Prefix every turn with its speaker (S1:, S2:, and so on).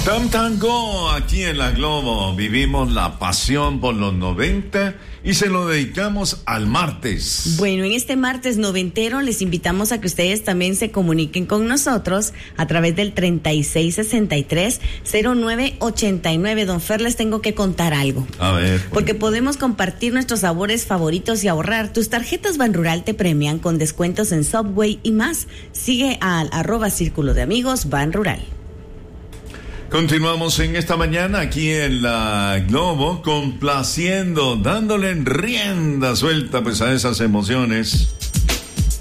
S1: Tam Tango aquí en la Globo. Vivimos la pasión por los 90 y se lo dedicamos al martes.
S2: Bueno, en este martes noventero les invitamos a que ustedes también se comuniquen con nosotros a través del 3663-0989. Don Fer, les tengo que contar algo.
S1: A ver.
S2: Porque podemos compartir nuestros sabores favoritos y ahorrar. Tus tarjetas Banrural te premian con descuentos en Subway y más. Sigue al @Círculo de Amigos Banrural.
S1: Continuamos en esta mañana aquí en la Globo, complaciendo, dándole rienda suelta pues a esas emociones.